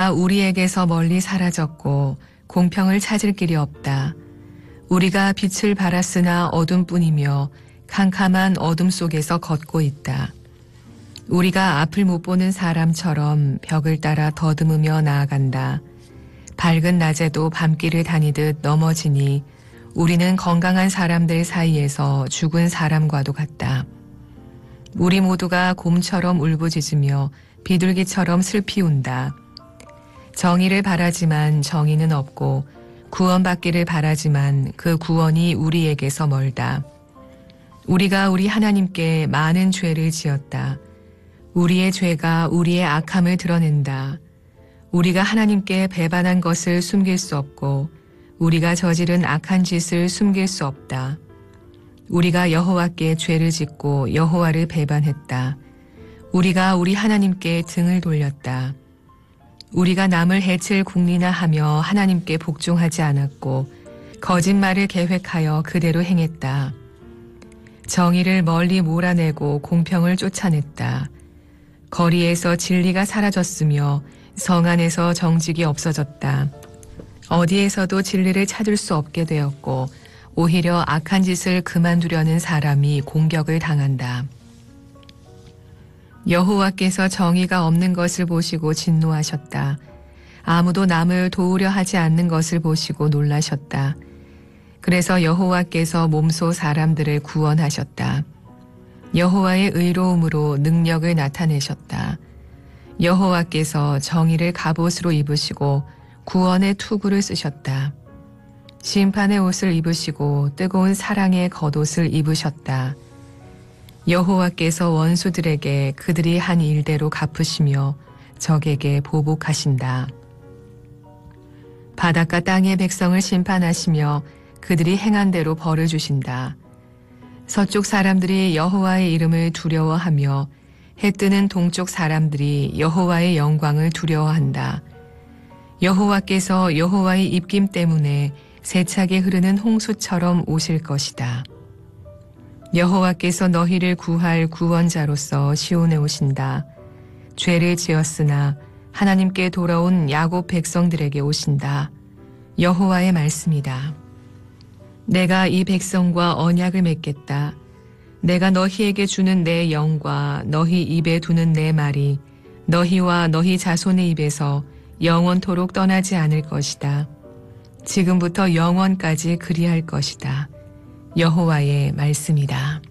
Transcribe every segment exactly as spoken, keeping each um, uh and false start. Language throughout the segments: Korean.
우리가 우리에게서 멀리 사라졌고 공평을 찾을 길이 없다. 우리가 빛을 발았으나 어둠뿐이며 캄캄한 어둠 속에서 걷고 있다. 우리가 앞을 못 보는 사람처럼 벽을 따라 더듬으며 나아간다. 밝은 낮에도 밤길을 다니듯 넘어지니 우리는 건강한 사람들 사이에서 죽은 사람과도 같다. 우리 모두가 곰처럼 울부짖으며 비둘기처럼 슬피 운다. 정의를 바라지만 정의는 없고 구원받기를 바라지만 그 구원이 우리에게서 멀다. 우리가 우리 하나님께 많은 죄를 지었다. 우리의 죄가 우리의 악함을 드러낸다. 우리가 하나님께 배반한 것을 숨길 수 없고 우리가 저지른 악한 짓을 숨길 수 없다. 우리가 여호와께 죄를 짓고 여호와를 배반했다. 우리가 우리 하나님께 등을 돌렸다. 우리가 남을 해칠 궁리나 하며 하나님께 복종하지 않았고 거짓말을 계획하여 그대로 행했다. 정의를 멀리 몰아내고 공평을 쫓아냈다. 거리에서 진리가 사라졌으며 성 안에서 정직이 없어졌다. 어디에서도 진리를 찾을 수 없게 되었고 오히려 악한 짓을 그만두려는 사람이 공격을 당한다. 여호와께서 정의가 없는 것을 보시고 진노하셨다. 아무도 남을 도우려 하지 않는 것을 보시고 놀라셨다. 그래서 여호와께서 몸소 사람들을 구원하셨다. 여호와의 의로움으로 능력을 나타내셨다. 여호와께서 정의를 갑옷으로 입으시고 구원의 투구를 쓰셨다. 심판의 옷을 입으시고 뜨거운 사랑의 겉옷을 입으셨다. 여호와께서 원수들에게 그들이 한 일대로 갚으시며 적에게 보복하신다. 바닷가 땅의 백성을 심판하시며 그들이 행한 대로 벌을 주신다. 서쪽 사람들이 여호와의 이름을 두려워하며 해 뜨는 동쪽 사람들이 여호와의 영광을 두려워한다. 여호와께서 여호와의 입김 때문에 세차게 흐르는 홍수처럼 오실 것이다. 여호와께서 너희를 구할 구원자로서 시온에 오신다. 죄를 지었으나 하나님께 돌아온 야곱 백성들에게 오신다. 여호와의 말씀이다. 내가 이 백성과 언약을 맺겠다. 내가 너희에게 주는 내 영과 너희 입에 두는 내 말이 너희와 너희 자손의 입에서 영원토록 떠나지 않을 것이다. 지금부터 영원까지 그리할 것이다. 여호와의 말씀이다.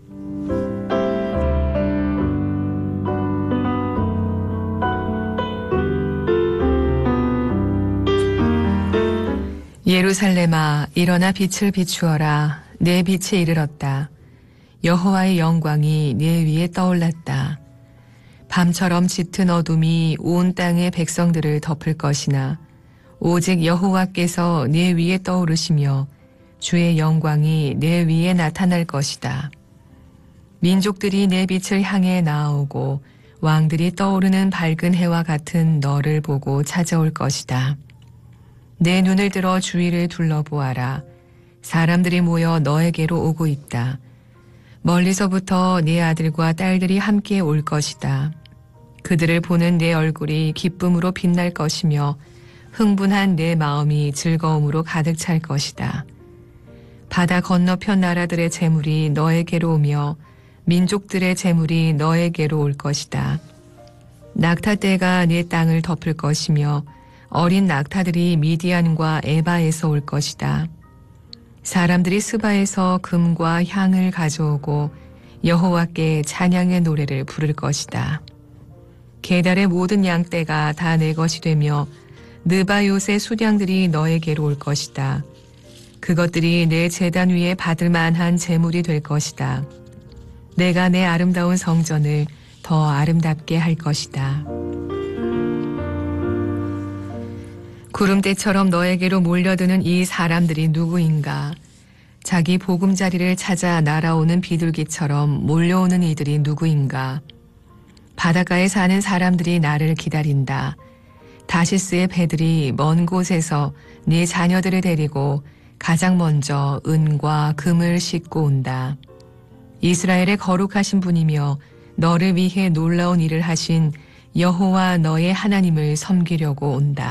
예루살렘아, 일어나 빛을 비추어라. 내 빛에 이르렀다. 여호와의 영광이 내 위에 떠올랐다. 밤처럼 짙은 어둠이 온 땅의 백성들을 덮을 것이나 오직 여호와께서 내 위에 떠오르시며 주의 영광이 내 위에 나타날 것이다. 민족들이 내 빛을 향해 나아오고 왕들이 떠오르는 밝은 해와 같은 너를 보고 찾아올 것이다. 내 눈을 들어 주위를 둘러보아라. 사람들이 모여 너에게로 오고 있다. 멀리서부터 네 아들과 딸들이 함께 올 것이다. 그들을 보는 내 얼굴이 기쁨으로 빛날 것이며 흥분한 내 마음이 즐거움으로 가득 찰 것이다. 바다 건너편 나라들의 재물이 너에게로 오며 민족들의 재물이 너에게로 올 것이다. 낙타떼가 네 땅을 덮을 것이며 어린 낙타들이 미디안과 에바에서 올 것이다. 사람들이 스바에서 금과 향을 가져오고 여호와께 찬양의 노래를 부를 것이다. 게달의 모든 양떼가 다 내 것이 되며 느바요의 수량들이 너에게로 올 것이다. 그것들이 내 제단 위에 받을 만한 재물이 될 것이다. 내가 내 아름다운 성전을 더 아름답게 할 것이다. 구름대처럼 너에게로 몰려드는 이 사람들이 누구인가? 자기 보금자리를 찾아 날아오는 비둘기처럼 몰려오는 이들이 누구인가? 바닷가에 사는 사람들이 나를 기다린다. 다시스의 배들이 먼 곳에서 네 자녀들을 데리고 가장 먼저 은과 금을 싣고 온다. 이스라엘의 거룩하신 분이며 너를 위해 놀라운 일을 하신 여호와 너의 하나님을 섬기려고 온다.